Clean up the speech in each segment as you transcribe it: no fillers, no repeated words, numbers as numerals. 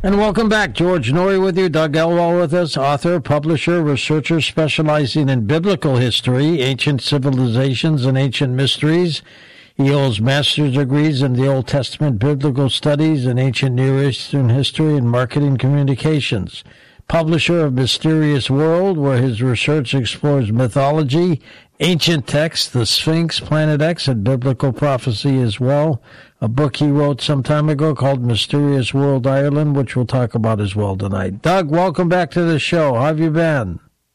And welcome back. George Noory with you, Doug Elwell with us, author, publisher, researcher specializing in biblical history, ancient civilizations, and ancient mysteries. He holds master's degrees in the Old Testament biblical studies and ancient Near Eastern history and marketing communications. Publisher of Mysterious World, where his research explores mythology, ancient texts, the Sphinx, Planet X, and biblical prophecy as well. A book he wrote some time ago called Mysterious World Ireland, which we'll talk about as well tonight. Doug, welcome back to the show. How have you been?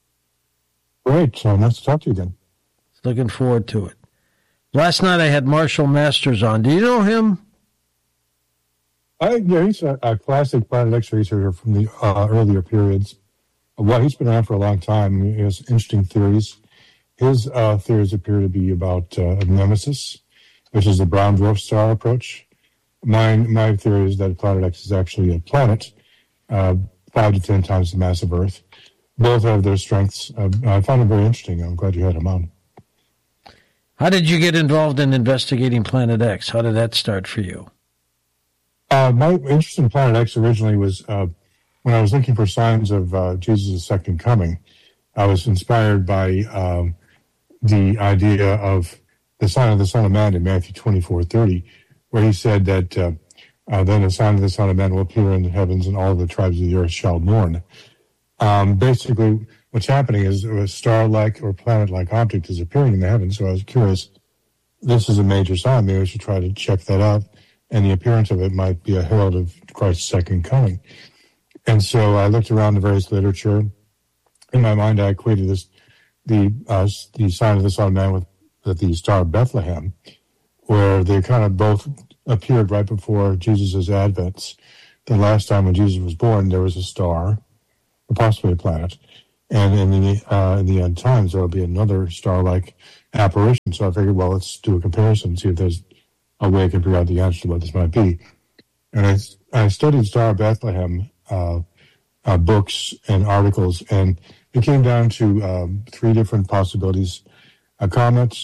Great. Nice to talk to you again. Looking forward to it. Last night I had Marshall Masters on. Do you know him? Yeah, he's a classic Planet X researcher from the earlier periods. Well, he's been around for a long time. He has interesting theories. His theories appear to be about Nemesis, which is the brown dwarf star approach. My theory is that Planet X is actually a planet, 5 to 10 times the mass of Earth. Both have their strengths. I found it very interesting. I'm glad you had him on. How did you get involved in investigating Planet X? How did that start for you? My interest in Planet X originally was when I was looking for signs of Jesus' second coming. I was inspired by the idea of the sign of the Son of Man in Matthew 24:30, where he said that then the sign of the Son of Man will appear in the heavens and all the tribes of the earth shall mourn. Basically, what's happening is a star-like or planet-like object is appearing in the heavens, so I was curious, this is a major sign, maybe I should try to check that out, and the appearance of it might be a herald of Christ's second coming. And so I looked around the various literature. In my mind, I equated the sign of the Son of Man with the Star of Bethlehem, where they kind of both appeared right before Jesus' advent. The last time when Jesus was born, there was a star, or possibly a planet, and in the end times there will be another star-like apparition. So I figured, well, let's do a comparison, see if there's a way I can figure out the answer to what this might be. And I studied Star of Bethlehem books and articles, and it came down to 3 different possibilities: a comet,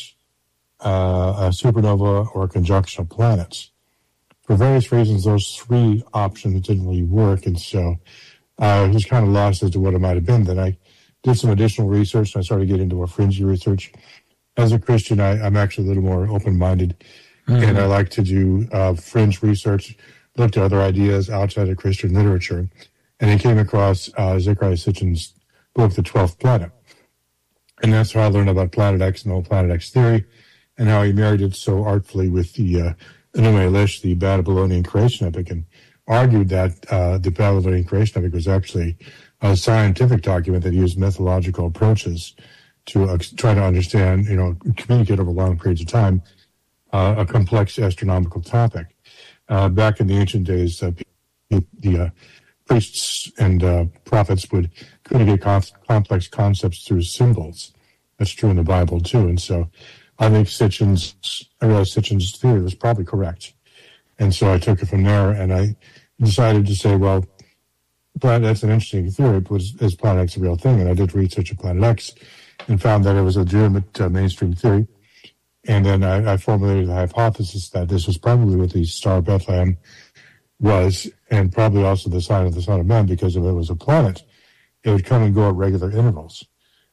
a supernova, or a conjunction of planets. For various reasons, those 3 options didn't really work, and so I was kind of lost as to what it might have been. Then I did some additional research, and I started getting into more fringy research. As a Christian, I'm actually a little more open-minded, and I like to do fringe research, look at other ideas outside of Christian literature, and I came across Zecharia Sitchin's book, The 12th Planet. And that's how I learned about Planet X and the whole Planet X theory, and how he married it so artfully with the Enuma Elish, the Babylonian creation epic, and argued that the Babylonian creation epic was actually a scientific document that used methodological approaches to try to understand, communicate over long periods of time, a complex astronomical topic. Back in the ancient days, the priests and prophets would communicate complex concepts through symbols. That's true in the Bible, too. And so I think Sitchin's theory was probably correct. And so I took it from there, and I decided to say, well, that's an interesting theory, but is Planet X a real thing? And I did research of Planet X and found that it was a legitimate mainstream theory. And then I formulated the hypothesis that this was probably what the Star of Bethlehem was, and probably also the sign of the Son of Man, because if it was a planet, it would come and go at regular intervals.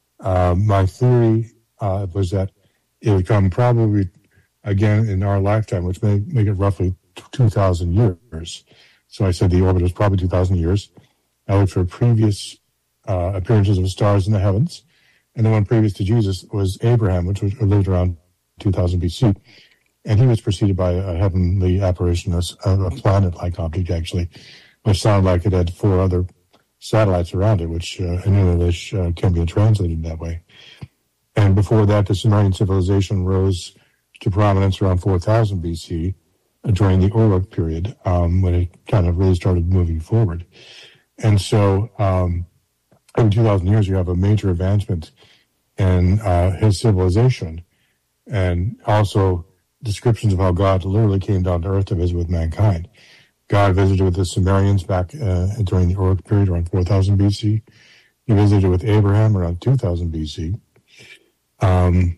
My theory was that it would come probably again in our lifetime, which may make it roughly 2,000 years. So I said the orbit was probably 2,000 years. I looked for previous appearances of stars in the heavens, and the one previous to Jesus was Abraham, which lived around 2000 BC, and he was preceded by a heavenly apparition, a planet-like object, actually, which sounded like it had 4 other satellites around it, which in English can be translated that way. And before that, the Sumerian civilization rose to prominence around 4000 BC during the Uruk period, when it kind of really started moving forward. And so in 2,000 years, you have a major advancement in his civilization, and also descriptions of how God literally came down to earth to visit with mankind. God visited with the Sumerians back during the Uruk period around 4000 BC. He visited with Abraham around 2000 BC.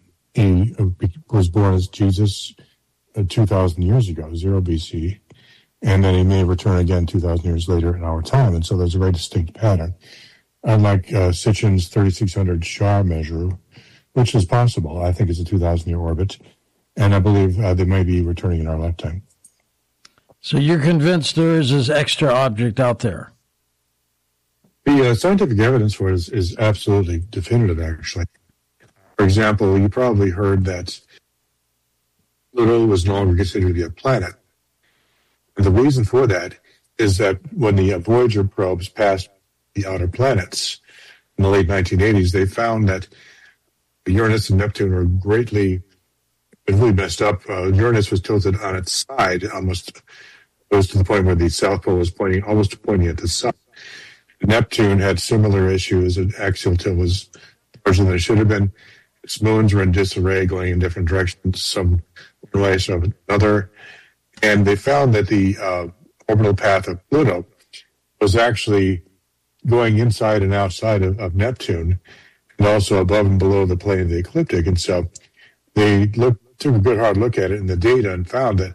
He was born as Jesus 2,000 years ago, 0 BC. and then he may return again 2,000 years later in our time. And so there's a very distinct pattern. Unlike Sitchin's 3600 Shar measure, which is possible, I think it's a 2,000-year orbit, and I believe they may be returning in our lifetime. So you're convinced there is this extra object out there? The scientific evidence for it is absolutely definitive, actually. For example, you probably heard that Pluto was no longer considered to be a planet. And the reason for that is that when the Voyager probes passed the outer planets in the late 1980s, they found that Uranus and Neptune were really messed up. Uranus was tilted on its side, almost goes to the point where the South Pole was almost pointing at the sun. Neptune had similar issues, and axial tilt was larger than it should have been. Its moons were in disarray, going in different directions, some one way, some another. And they found that the orbital path of Pluto was actually going inside and outside of Neptune, and also above and below the plane of the ecliptic. And so they took a good hard look at it in the data and found that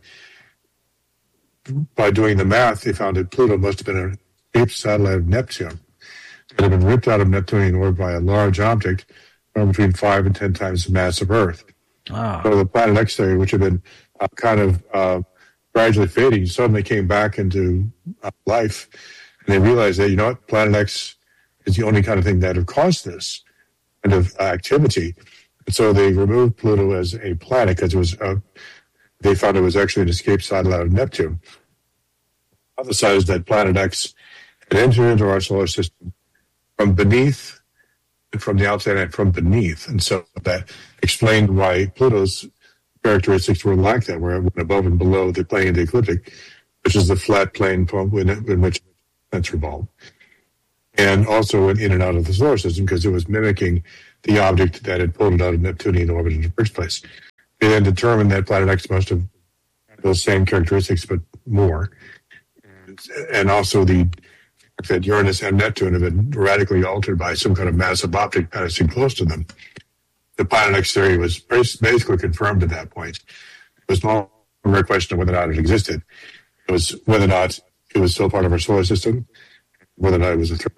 by doing the math, they found that Pluto must have been an escaped satellite of Neptune that had been ripped out of Neptunian orbit by a large object between 5 and 10 times the mass of Earth. Ah. So the Planet X theory, which had been kind of gradually fading, suddenly came back into life. And they realized that, Planet X is the only kind of thing that have caused this kind of activity. And so they removed Pluto as a planet because it was, they found it was actually an escaped satellite of Neptune. Other side is that Planet X had entered into our solar system from beneath, and from the outside and from beneath. And so that explained why Pluto's characteristics were like that, where it went above and below the plane of the ecliptic, which is the flat plane in which planets revolve. And also went in and out of the solar system because it was mimicking the object that had pulled it out of Neptunian orbit in the first place. They then determined that Planet X must have those same characteristics, but more. And also the fact that Uranus and Neptune have been radically altered by some kind of massive object passing close to them. The Planet X theory was basically confirmed at that point. It was no longer a question of whether or not it existed. It was whether or not it was still part of our solar system, whether or not it was a threat.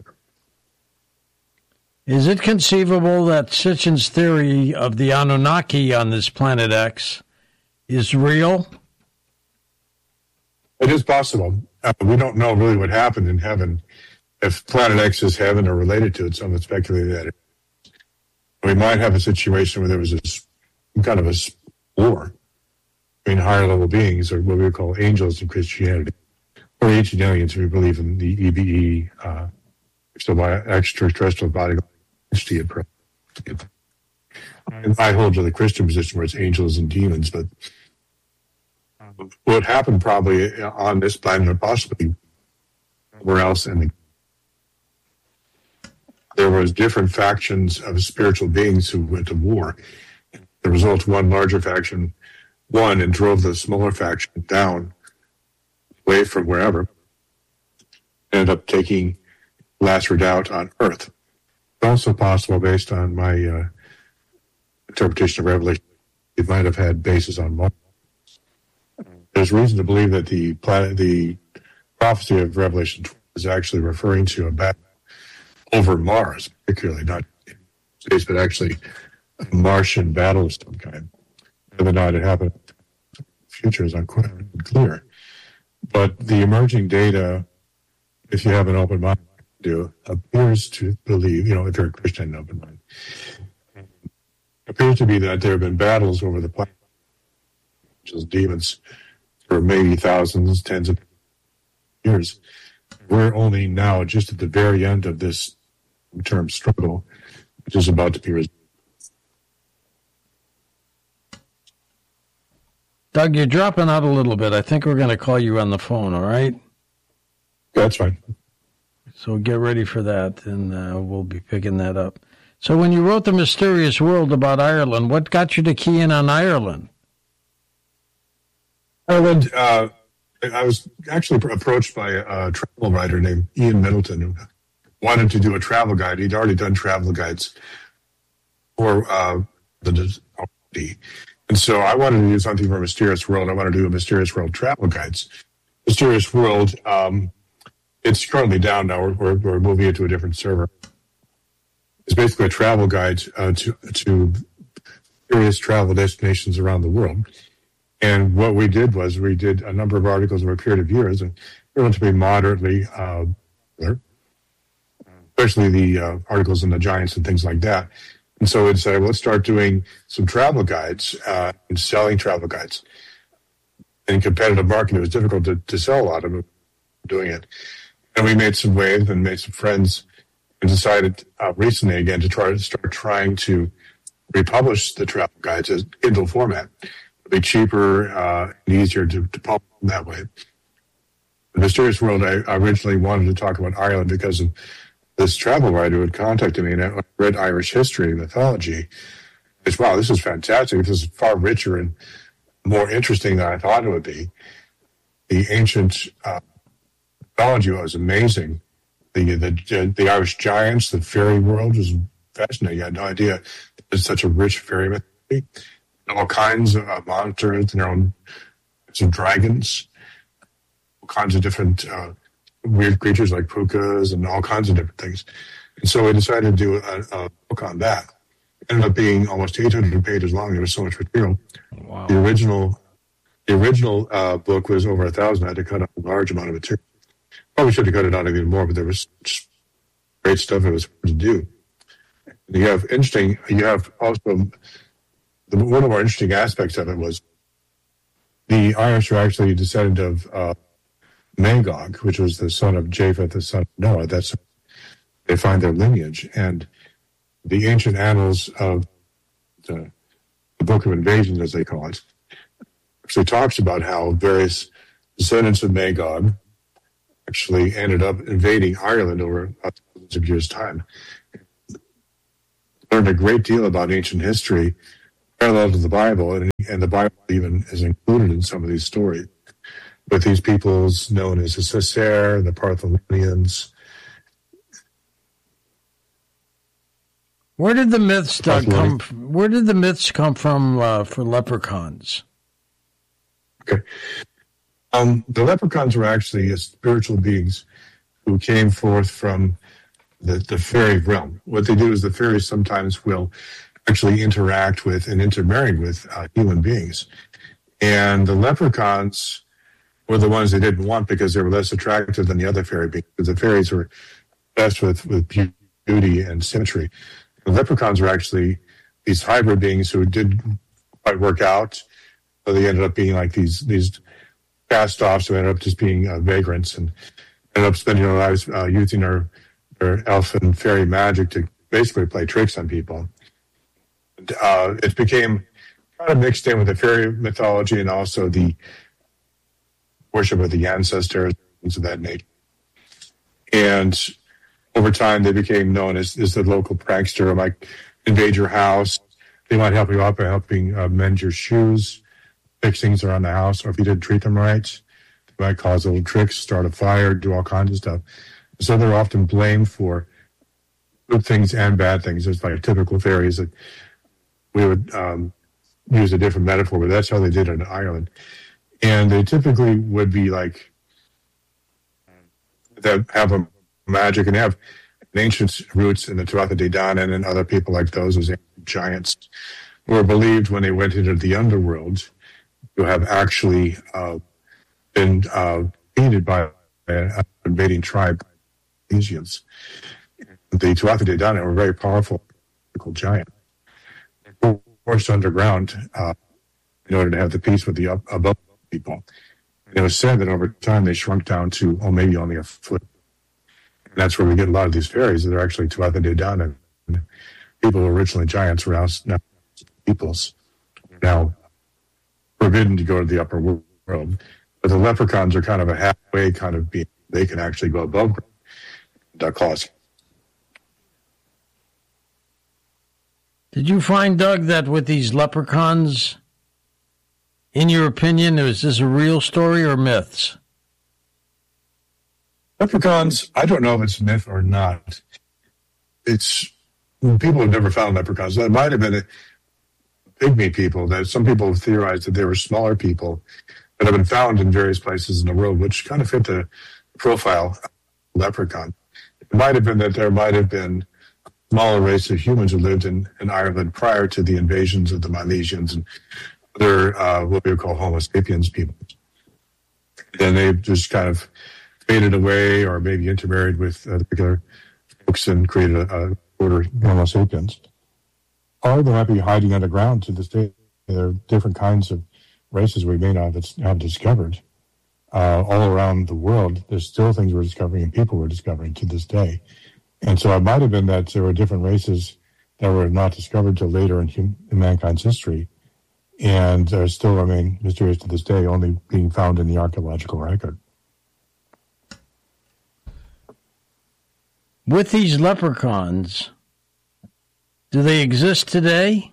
Is it conceivable that Sitchin's theory of the Anunnaki on this Planet X is real? It is possible. We don't know really what happened in heaven. If Planet X is heaven or related to it, some have speculated that we might have a situation where there was some kind of a war between higher level beings, or what we would call angels in Christianity, or ancient aliens, if we believe in the EBE, extraterrestrial body entity. I hold to the Christian position where it's angels and demons, but what happened probably on this planet, or possibly somewhere else, and there was different factions of spiritual beings who went to war. The result, one larger faction won and drove the smaller faction down, away from wherever, ended up taking last redoubt on Earth. It's also possible, based on my interpretation of Revelation, it might have had bases on Mars. There's reason to believe that the prophecy of Revelation 12 is actually referring to a battle over Mars, particularly not in space, but actually a Martian battle of some kind. Whether or not it happened in the future is unclear. But the emerging data, if you have an open mind, appears to believe, if you're a Christian, an open mind, appears to be that there have been battles over the planet, which is demons, for maybe thousands, tens of years. We're only now just at the very end of this term struggle, which is about to be resolved. Doug, you're dropping out a little bit. I think we're going to call you on the phone, all right? That's fine. So get ready for that, and we'll be picking that up. So when you wrote The Mysterious World about Ireland, what got you to key in on Ireland? Ireland, I was actually approached by a travel writer named Ian Middleton, who wanted to do a travel guide. He'd already done travel guides for the and so I wanted to do something for Mysterious World. I wanted to do a Mysterious World travel guides. Mysterious World. It's currently down now. We're moving it to a different server. It's basically a travel guide to various travel destinations around the world. And what we did was we did a number of articles over a period of years, and they're going to be moderately popular, especially the articles on the giants and things like that. And so we decided, let's start doing some travel guides and selling travel guides. In competitive market, it was difficult to sell a lot of them doing it. And we made some waves and made some friends and decided recently again to start trying to republish the travel guides as Kindle format. It'll be cheaper and easier to publish that way. The Mysterious World, I originally wanted to talk about Ireland because of this travel writer who had contacted me, and I read Irish history and mythology. It's, wow, this is fantastic. This is far richer and more interesting than I thought it would be. The ancient mythology was amazing. The Irish giants, the fairy world was fascinating. I had no idea there's such a rich fairy mythology. All kinds of monsters and their own some dragons, all kinds of different weird creatures like pukas and all kinds of different things. And so we decided to do a book on that. It ended up being almost 800 pages long. There was so much material. Wow. The original book was over 1,000. I had to cut out a large amount of material. Probably should have cut it out even more, but there was great stuff it was hard to do. And you have also, one of the more interesting aspects of it was the Irish are actually a descendant of Magog, which was the son of Japheth, the son of Noah. That's they find their lineage. And the ancient annals of the Book of Invasions, as they call it, actually talks about how various descendants of Magog actually ended up invading Ireland over thousands of years' time. Learned a great deal about ancient history parallel to the Bible, and the Bible even is included in some of these stories, with these peoples known as the Cessair, the Partholonians. Where did the myths come? Where did the myths come from for leprechauns? Okay, the leprechauns were actually spiritual beings who came forth from the fairy realm. What they do is the fairies sometimes will actually interact with and intermarry with human beings, and the leprechauns were the ones they didn't want because they were less attractive than the other fairy beings. Because the fairies were blessed with beauty and symmetry. The leprechauns were actually these hybrid beings who didn't quite work out. So they ended up being like these cast-offs who ended up just being vagrants and ended up spending their lives using their elf and fairy magic to basically play tricks on people. And, it became kind of mixed in with the fairy mythology and also the worship of the ancestors, things of that nature. And over time, they became known as the local prankster who might invade your house. They might help you out by helping mend your shoes, fix things around the house, or if you didn't treat them right, they might cause little tricks, start a fire, do all kinds of stuff. So they're often blamed for good things and bad things. It's like typical fairies that we would use a different metaphor, but that's how they did it in Ireland. And they typically would be like, that have a magic and have ancient roots in the Tuatha De Danann and other people like those as giants who were believed when they went into the underworld to have actually been defeated by an invading tribe, Asians. The Tuatha De Danann were very powerful giant. They were forced underground in order to have the peace with the above people. And it was said that over time they shrunk down to maybe only a foot. And that's where we get a lot of these fairies that are actually Tuatha De Danann. People who were originally giants were now peoples. Now forbidden to go to the upper world. But the leprechauns are kind of a halfway kind of being. They can actually go above ground. Cause. Did you find, Doug, that with these leprechauns, in your opinion, is this a real story or myths? Leprechauns, I don't know if it's myth or not. It's people have never found leprechauns. That might have been pygmy people. That some people have theorized that they were smaller people that have been found in various places in the world, which kind of fit the profile of leprechaun. It might have been that there might have been a smaller race of humans who lived in Ireland prior to the invasions of the Milesians and other what we would call Homo sapiens people. And they just kind of faded away or maybe intermarried with particular folks and created a order Homo sapiens. Or they might be hiding underground to this day. There are different kinds of races we may not have discovered. All around the world, there's still things we're discovering and people we're discovering to this day. And so it might have been that there were different races that were not discovered till later in mankind's history, and still remain mysterious to this day, only being found in the archaeological record. With these leprechauns, do they exist today?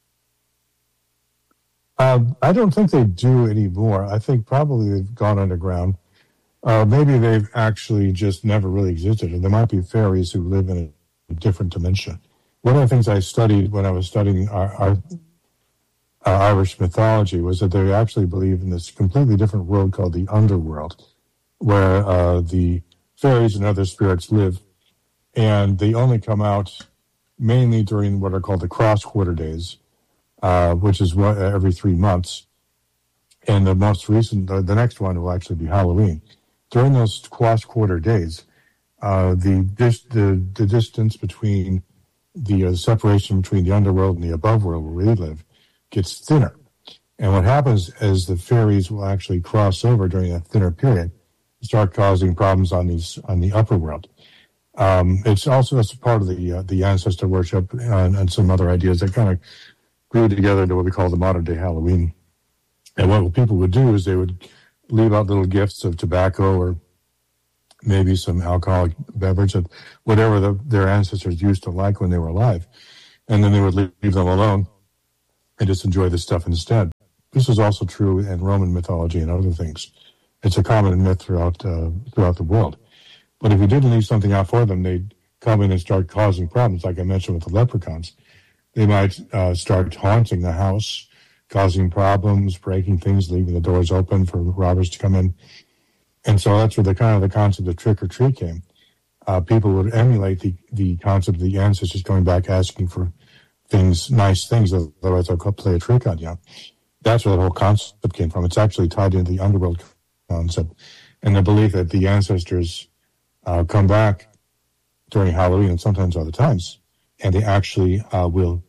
I don't think they do anymore. I think probably they've gone underground. Maybe they've actually just never really existed. And there might be fairies who live in a different dimension. One of the things I studied when I was studying our Irish mythology was that they actually believe in this completely different world called the underworld, where the fairies and other spirits live. And they only come out mainly during what are called the cross-quarter days, which is every 3 months. And the most recent, the next one will actually be Halloween. During those cross-quarter days, the distance between the separation between the underworld and the above world where we live gets thinner. And what happens is the fairies will actually cross over during that thinner period and start causing problems on the upper world. It's also as part of the ancestor worship and some other ideas that kind of grew together into what we call the modern day Halloween. And what people would do is they would leave out little gifts of tobacco or maybe some alcoholic beverage, of whatever their ancestors used to like when they were alive. And then they would leave them alone and just enjoy this stuff instead. This is also true in Roman mythology and other things. It's a common myth throughout the world. But if you didn't leave something out for them, they'd come in and start causing problems, like I mentioned with the leprechauns. They might start haunting the house, causing problems, breaking things, leaving the doors open for robbers to come in. And so that's where the concept of trick or treat came. People would emulate the concept of the ancestors coming back asking for things, nice things, otherwise they'll play a trick on you. That's where the whole concept came from. It's actually tied into the underworld concept and the belief that the ancestors come back during Halloween and sometimes other times, and they actually will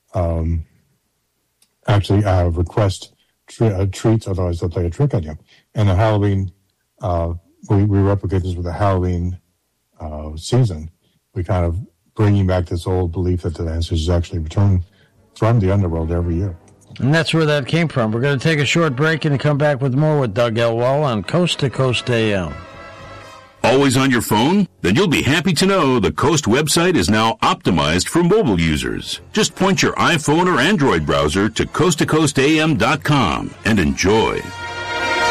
request treats, otherwise they'll play a trick on you. And the Halloween, we replicate this with the Halloween season. We kind of bringing back this old belief that the ancestors actually return from the underworld every year. And that's where that came from. We're going to take a short break and come back with more with Doug Elwell on Coast to Coast AM. Always on your phone? Then you'll be happy to know the Coast website is now optimized for mobile users. Just point your iPhone or Android browser to coasttocoastam.com and enjoy.